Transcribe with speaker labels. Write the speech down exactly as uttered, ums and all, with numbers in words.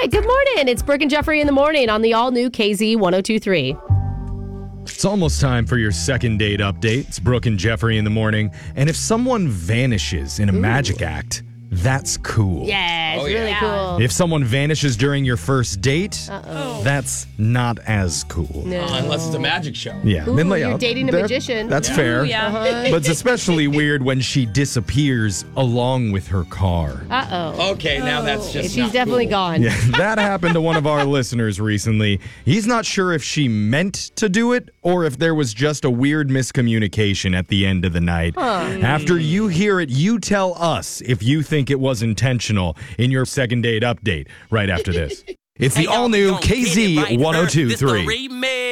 Speaker 1: right, good morning. It's Brooke and Jeffrey in the morning on the all-new K Z one oh two point three.
Speaker 2: It's almost time for your second date update. It's Brooke and Jeffrey in the morning. And if someone vanishes in a Ooh. magic act, that's cool.
Speaker 1: Yeah, it's
Speaker 3: oh,
Speaker 1: really
Speaker 3: yeah.
Speaker 1: cool.
Speaker 2: If someone vanishes during your first date,
Speaker 1: Uh-oh.
Speaker 2: that's not as cool.
Speaker 1: No.
Speaker 3: Uh, unless it's a magic show.
Speaker 2: Yeah.
Speaker 1: Ooh,
Speaker 2: then, like,
Speaker 1: you're
Speaker 2: uh,
Speaker 1: dating a
Speaker 2: that-
Speaker 1: magician.
Speaker 2: That's
Speaker 3: Yeah.
Speaker 2: fair.
Speaker 4: Ooh, yeah.
Speaker 1: Uh-huh.
Speaker 2: But it's especially weird when she disappears along with her car.
Speaker 1: Uh-oh.
Speaker 3: Okay, now that's just
Speaker 1: She's
Speaker 3: not
Speaker 1: definitely
Speaker 3: cool.
Speaker 1: gone.
Speaker 2: Yeah, that happened to one of our listeners recently. He's not sure if she meant to do it or if there was just a weird miscommunication at the end of the night.
Speaker 1: Huh.
Speaker 2: After you hear it, you tell us if you think it was intentional in your second date update right after this. It's the
Speaker 5: Hey, y'all,
Speaker 2: all-new
Speaker 5: don't get it
Speaker 2: K Z
Speaker 5: right,
Speaker 2: one oh two
Speaker 5: Earth,
Speaker 2: point three.
Speaker 5: this the remix.